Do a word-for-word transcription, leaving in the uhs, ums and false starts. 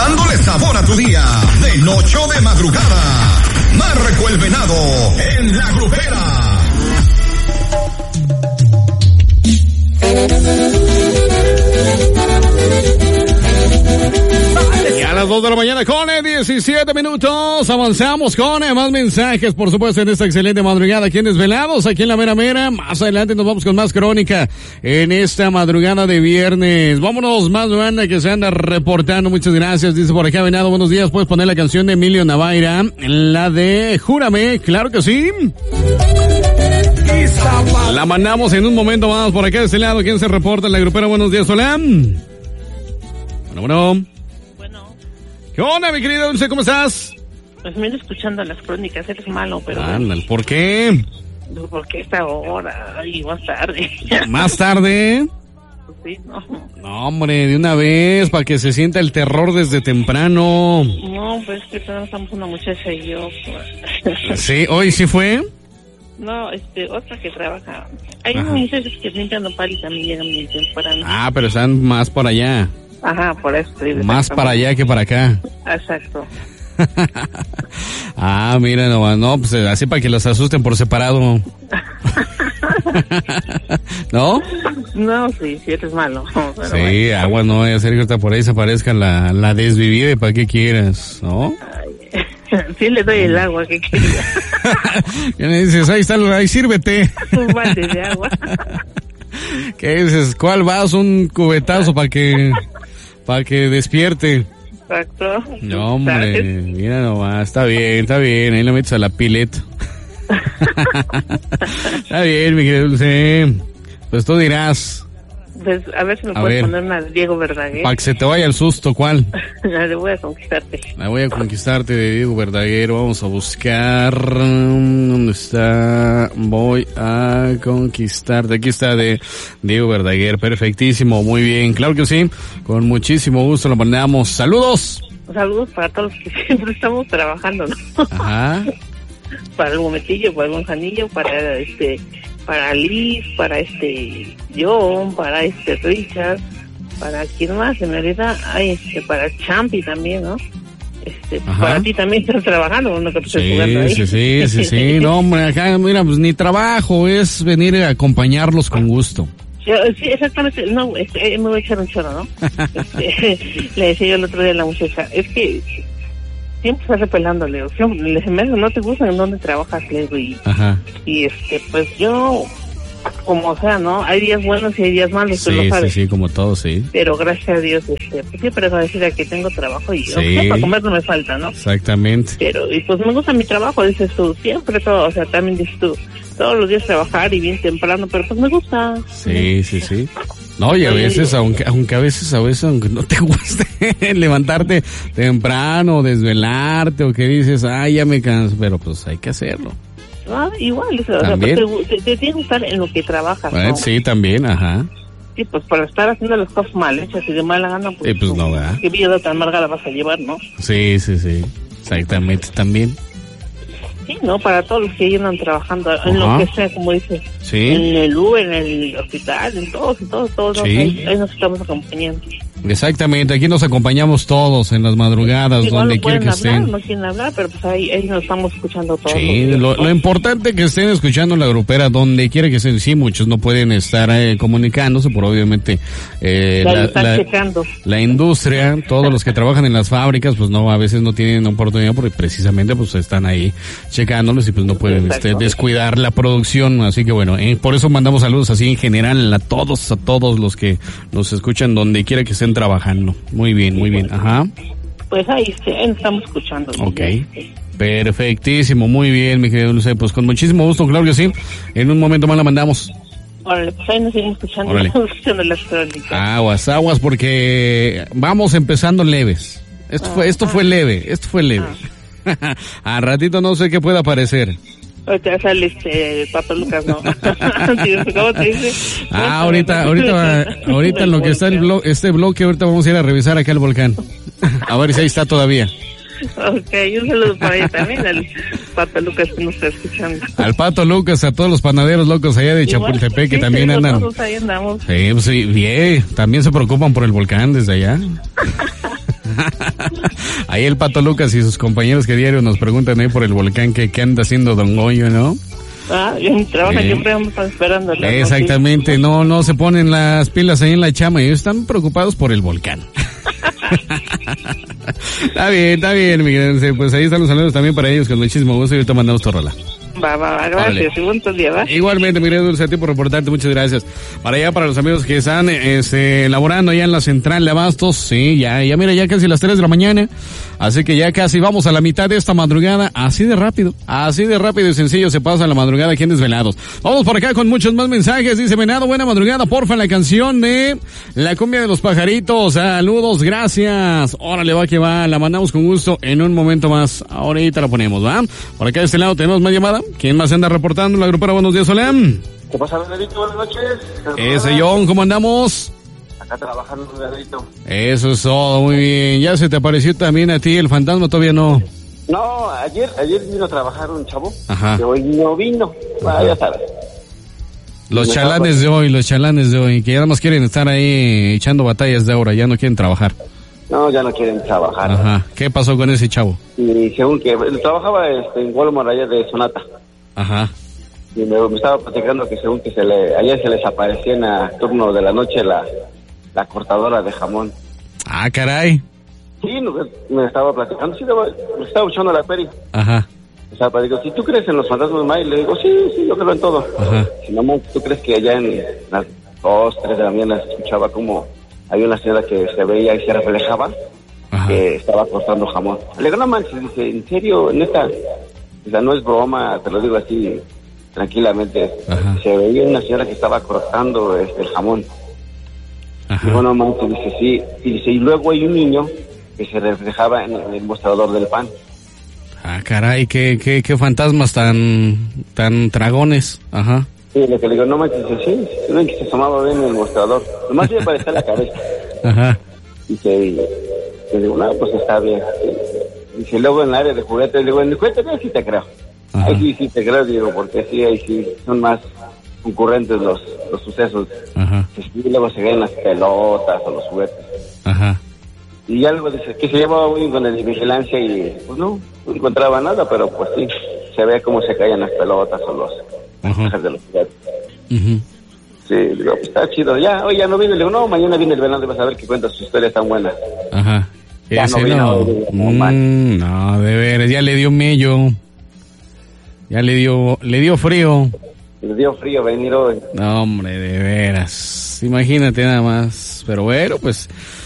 dándole sabor a tu día, de noche o de madrugada. Marco el Venado en La Grupera. Y a las dos de la mañana con diecisiete minutos avanzamos con más mensajes, por supuesto, en esta excelente madrugada aquí en Desvelados, aquí en la Mera Mera. Más adelante nos vamos con más crónica en esta madrugada de viernes. Vámonos, más banda que se anda reportando. Muchas gracias, dice por acá Venado, buenos días. ¿Puedes poner la canción de Emilio Navaira, la de Júrame? Claro que sí. La mandamos en un momento más por acá de este lado. ¿Quién se reporta en La Grupera? Buenos días, hola. Bueno, bueno. Bueno. ¿Qué onda, mi querido Dulce? ¿Cómo estás? Pues me escuchando las crónicas, eres malo, pero... Ándale, ¿por qué? ¿Por qué esta hora? Y más tarde. ¿Más tarde? Sí, no. No, hombre, de una vez, para que se sienta el terror desde temprano. No, pues que estamos una muchacha y yo. Pues. ¿Sí? ¿Hoy sí fue? No, este, otra que trabaja. Hay unos muchachos que limpian nopal y también llegan bien temprano. Ah, pero están más por allá. Ajá, por eso. Sí, más para allá que para acá. Exacto. Ah, mira nomás, no, pues así para que los asusten por separado. ¿No? No, sí, sí, eres malo. Pero sí, bueno. agua no voy a hacer que ahorita por ahí se aparezca la, la desvivida y para qué quieras, ¿no? Ay, sí le doy el agua que quería. Ya le dices, ahí está, ahí sírvete. Un balde de agua. ¿Qué dices? ¿Cuál vas? Un cubetazo para que, para que despierte. Exacto. No, hombre, mira nomás, está bien, está bien, ahí lo metes a la pileta. Está bien, mi querido Dulce. Pues tú dirás. Pues a ver si me A puedes ver. poner una de Diego Verdaguer. Para que se te vaya el susto, ¿cuál? La de Voy a conquistarte. La voy a conquistarte de Diego Verdaguer. Vamos a buscar. ¿Dónde está? Voy a conquistarte. Aquí está de Diego Verdaguer. Perfectísimo, muy bien. Claro que sí. Con muchísimo gusto lo mandamos. ¡Saludos! Saludos para todos los que siempre estamos trabajando, ¿no? Ajá. Para el Momentillo, para el Gonzanillo, para este, para Liz, para este John, para este Richard, para quién más, en realidad, hay este, para Champi también, ¿no? Este, Ajá. para ti también estás trabajando, ¿no? Que te estás Sí, jugando ahí. sí, sí, sí, sí. No, hombre, acá, mira, pues ni trabajo, es venir a acompañarlos con gusto. Yo, sí, exactamente, no, este, me voy a echar un choro, ¿no? Este, le decía yo el otro día a la muchacha, es que siempre estás repelándole, o sea, le dije, no te gusta en dónde trabajas, le digo, y, Ajá. y este, pues yo, como sea, ¿no? Hay días buenos y hay días malos, tú Sí, lo sí, sabes. sí, como todo, sí. Pero gracias a Dios, este, pues siempre agradecida que tengo trabajo y Sí. aunque para comer no me falta, ¿no? Exactamente. Pero, y pues me gusta mi trabajo, dices tú, siempre todo, o sea, también dices tú, todos los días trabajar y bien temprano, pero pues me gusta. Sí, sí, sí. No, y a veces, aunque, aunque a veces, a veces, aunque no te guste levantarte temprano, desvelarte, o que dices, ay, ya me canso, pero pues hay que hacerlo. Ah, igual, o sea, ¿También? te, te, te tiene que gustar en lo que trabajas, Bueno, ¿no? sí, también, ajá. Sí, pues para estar haciendo las cosas mal hechas y de mala gana, pues, Sí, pues no, ¿verdad? qué vida tan amarga la vas a llevar, ¿no? Sí, sí, sí. Exactamente, también. Sí, ¿no? Para todos los que andan trabajando, en Ajá. lo que sea, como dices, Sí. en el U, en el hospital, en todos, en todos, todos, Sí. ahí, ahí nos estamos acompañando. Exactamente, aquí nos acompañamos todos en las madrugadas, Igual donde no quiera pueden que hablar, estén. no quieren hablar, pero pues ahí, ahí nos estamos escuchando todos. Sí, los días, lo, ¿no? lo importante que estén escuchando la grupera donde quiera que estén. Sí, muchos no pueden estar eh, comunicándose por obviamente eh, Ya lo la, están la- checando. la industria, todos los que trabajan en las fábricas, pues no, a veces no tienen oportunidad porque precisamente pues están ahí checándolos y pues no pueden Exacto. este, descuidar la producción. Así que bueno, eh, por eso mandamos saludos así en general a todos, a todos los que nos escuchan donde quiera que estén trabajando. Muy bien, muy bien, ajá. Pues ahí, sí, ahí nos estamos escuchando. Ok. Perfectísimo, muy bien, mi querido Dulce. Pues con muchísimo gusto, claro que sí. En un momento más la mandamos. Órale, pues ahí nos seguimos escuchando, Órale. estamos escuchando las crónicas. Aguas, aguas, porque vamos empezando leves. Esto fue, esto fue leve, esto fue leve. A ratito no sé qué pueda aparecer. Ahorita sale este Pato Lucas, ¿no? ¿Cómo te dice? Ah, ahorita, ahorita, ahorita en lo que está el blo este bloque, ahorita vamos a ir a revisar acá el volcán. A ver si ahí está todavía. Ok, un saludo para ella también, al Pato Lucas que nos está escuchando. Al Pato Lucas, a todos los panaderos locos allá de Igual, Chapultepec que sí, también sí, andan. nosotros ahí andamos. Sí, pues sí, bien, también se preocupan por el volcán desde allá. Ahí el Pato Lucas y sus compañeros que diario nos preguntan ahí por el volcán que, que anda haciendo Don Goyo, ¿no? Ah, bien, trabaja, Sí. siempre vamos esperando. Exactamente, no, no se ponen las pilas ahí en la chama y ellos están preocupados por el volcán. Está bien, está bien, Miguel. Pues ahí están los saludos también para ellos con muchísimo gusto y ahorita mandamos tu rola. Va, va, va, gracias. Y buen día, ¿va? Igualmente, mi querido Dulce, a ti por reportarte, muchas gracias. Para allá, para los amigos que están este, laborando allá en la central de Abastos, sí, ya, ya mira, ya casi las tres de la mañana, así que ya casi vamos a la mitad de esta madrugada, así de rápido, así de rápido y sencillo se pasa la madrugada aquí en Desvelados. Vamos por acá con muchos más mensajes, dice Venado, buena madrugada, porfa, la canción de La Cumbia de los Pajaritos, saludos, gracias, órale, va que va, la mandamos con gusto en un momento más, ahorita la ponemos, ¿va? Por acá de este lado tenemos más llamada. ¿Quién más anda reportando? La grupera, buenos días, hola. ¿Qué pasa, Benedito? Buenas noches. Ese John, ¿cómo andamos? Acá trabajando, Benedito. Eso es todo, muy bien. ¿Ya se te apareció también a ti el fantasma? Todavía no. No, ayer ayer vino a trabajar un chavo. Ajá. Que hoy no vino. Ah, ya sabes. Los Me chalanes de hoy, los chalanes de hoy, que ya nada más quieren estar ahí echando batallas de ahora, ya no quieren trabajar. No, ya no quieren trabajar. Ajá. ¿Qué pasó con ese chavo? Y según que él trabajaba este, en Walmart allá de Sonata. Ajá. Y me, me estaba platicando que según que se le, ayer se les aparecía en el turno de la noche la, la cortadora de jamón. Ah, caray. Sí, no, me estaba platicando, sí, me estaba echando la peri. Ajá. O sea, digo, si tú crees en los fantasmas, May, le digo, sí, sí, yo creo en todo. Ajá. Si no, ¿tú crees que allá en las dos, tres de la mañana se escuchaba como había una señora que se veía y se reflejaba? Ajá. Que estaba cortando jamón. Le digo, no manches, dice, en serio, neta, o sea, no es broma, te lo digo así tranquilamente. Ajá. Se veía una señora que estaba cortando este, el jamón. Ajá. Y bueno, manches, dice, sí, y dice, y luego hay un niño que se reflejaba en, en el mostrador del pan. Ah, caray, qué, qué, qué fantasmas tan, tan dragones. Ajá. Sí, lo que le digo, no manches, dice, sí, sí, ven que se asomaba bien en el mostrador. Nomás le parecía la cabeza. Ajá. Dice, y le digo, no, pues está bien. Dice, luego en el área de juguetes, le digo, en el juguete sí te creo. Ajá. Ahí sí, sí te creo, digo, porque sí, ahí sí son más concurrentes los, los sucesos. Ajá. Y luego se ven las pelotas o los juguetes. Ajá. Y algo dice que se llevaba muy con el de vigilancia y pues no, no encontraba nada, pero pues sí, se ve cómo se caían las pelotas o los Ajá. cajas de los juguetes. Ujú. Sí, digo, pues está chido. Ya, hoy ya no viene, le digo, no, mañana viene el Venado y vas a ver que cuenta sus historias tan buenas. Ajá. Ya Ese no vino, no. digo, no, Mm, no, de veras, ya le dio mello. Ya le dio, le dio frío. Le dio frío venir hoy. No, hombre, de veras. Imagínate nada más. Pero bueno, pues